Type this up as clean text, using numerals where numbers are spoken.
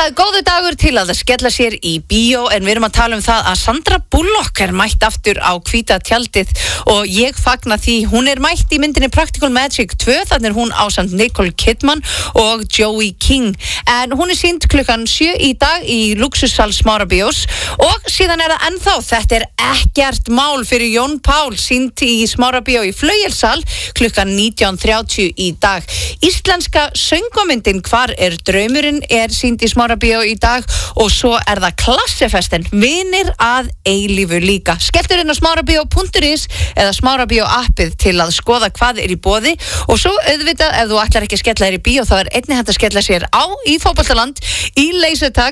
Það góður dagur til að skella sér í bíó en við erum að tala það að Sandra Bullock mætt aftur á hvíta tjaldið og ég fagna því. Hún mætt í myndinni Practical Magic 2, þannig hún ásamt Nicole Kidman og Joey King. En hún sýnd klukkan 7 í dag í Luxussal Smárabíós og síðan það ennþá. Þetta ekkert mál fyrir Jón Pál, sýnd í Smárabíó í Flauelsal klukkan 19:30 í dag. Íslenska söngvamyndin Hvar draumurinn sýnd í Smárabíó í dag og svo það Klassifesten, vinir að eilífu líka. Skelltur inn á smárabíó.is eða Smárabíó appið til að skoða hvað í boði og svo auðvitað ef þú ætlar ekki að skella þér í bíó þá einnig hægt að skella sér á í Fótboltaland í Leysutak